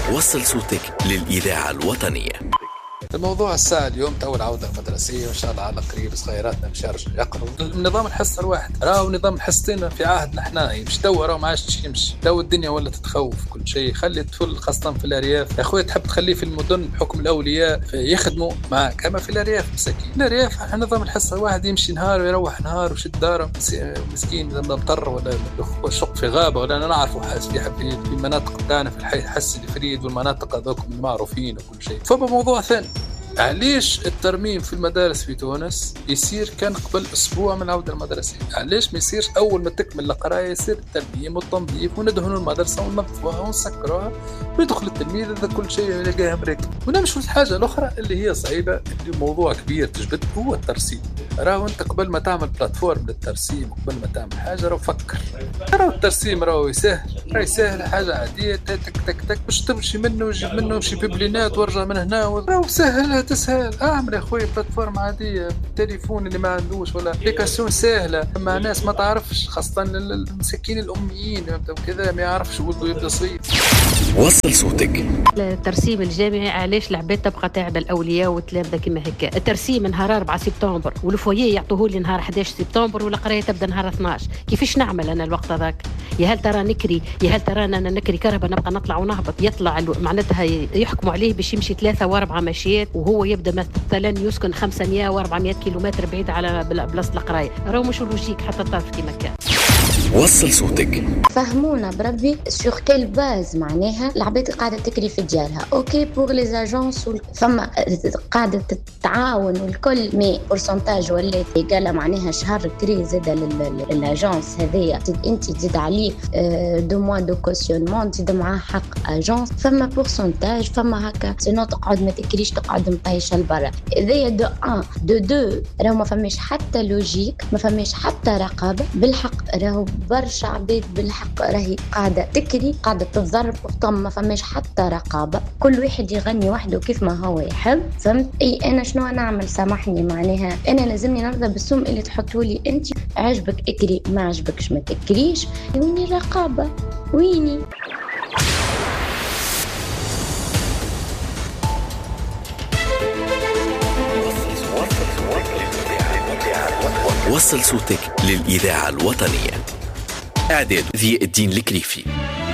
وصل صوتك للإذاعة الوطنية. الموضوع الساعة اليوم تو العودة المدرسية وإن شاء الله على قريب صغيراتنا مش يرجعوا يقروا. نظام الحصة الواحد راهو نظام الحصتين في عهدنا احنا مش تو راهو ما عادش يمشي. تو الدنيا ولا تتخوف كل شيء. خلي الطفل خاصة في الأرياف يا أخوي تحب تخليه في المدن بحكم الأولياء يخدموا مع كما في الأرياف مساكين. الأرياف نظام الحصة الواحد يمشي نهار ويروح نهار وشد داره مسكين لما مضطر ولا شق في غابة ولا أنا نعرفه حاس في المناطق بتاعنا في الحي حس الفريد والمناطق هذوك المعروفين وكل شيء. فبموضوع ثاني علاش الترميم في المدارس في تونس يصير كان قبل أسبوع من العودة المدرسية؟ علاش ما يصيرش أول ما تكمل القراية يصير الترميم والتنظيف وندهنوا المدرسة وننظفوها ونسكروها ويدخل التلميذ هذا كل شيء يلقاه مريكب. ونمشوا الحاجة الأخرى اللي هي صعيبة اللي موضوع كبير تجبد هو الترسيم. راهو أنت قبل ما تعمل بلاتفورم للترسيم وقبل ما تعمل حاجة راهو فكر. راهو الترسيم راهو يسهل حاجة عادية تك تك تك باش تمشي منه ويجيب منه وشي ببلينات وارجع من هنا راهو سهل تسهل. اعمل يا اخوي بلاتفورم عاديه بالتليفون اللي ما عندوش ولا ابليكاسيون سهله مع ناس ما تعرفش خاصه المساكين الاميين كذا ما يعرفش ولده يبدا صغير. وصل صوتك. الترسيم الجامعي علاش العباد تبقى تاعب الاولياء والتلامذه كما هكا. الترسيم نهار 4 سبتمبر والفويه يعطوه لي نهار 11 سبتمبر والقرايه تبدا نهار 12. كيفاش نعمل انا الوقت هذاك؟ يا هل ترى نكري يا هل ترى انا نكري كهرباء نبقى نطلع ونهبط يطلع معناتها يحكموا عليه باش يمشي 3 و4 مشيات وهو يبدا مثلا يسكن 500 و400 كيلومتر بعيد على بلاصه القرايه. راهو مش لوجيك حتى الطرف كما كان. وصل صوتك. فهمونا بربي سور كيل باز معناها العباد قاعده تكري في ديارها اوكي بور لي زاجونس فما قاعده تتعاون والكل مي بورسنتاج ولات قال معناها شهر كري زاد للاجونس هذيا انت تزيد عليه دو موا دو كوسيونمون تزيد معاه حق اجونس فما بورسنتاج فما هكا سينو تقعد ما تكريش تقعد مطيشه لبرا هذيا دو 1 دو 2 راهو ما فماش حتى لوجيك ما فماش حتى رقابه بالحق راهو برشا عباد بالحق راهي قاعدة تكري قاعدة تتضرب وطم ما فماش حتى رقابة كل واحد يغني وحده كيف ما هو يحب فهمت اي انا شنو نعمل سامحني معناها انا لازمني نرضى بالسم اللي تحطولي انت عجبك اكري ما عجبكش ما تكريش ويني الرقابة ويني. وصل صوتك للإذاعة الوطنية. إعداد ذي الدين الكريفي.